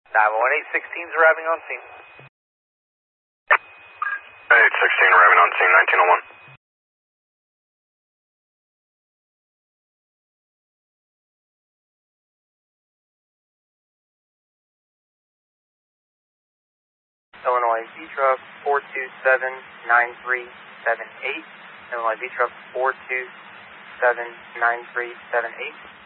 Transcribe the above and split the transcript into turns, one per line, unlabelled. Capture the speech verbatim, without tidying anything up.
nine one eight sixteen's arriving on scene.
eight sixteen arriving on scene, nineteen oh one.
Illinois V-Truck four two seven nine three seven eight. Illinois V-Truck four two seven nine three seven eight.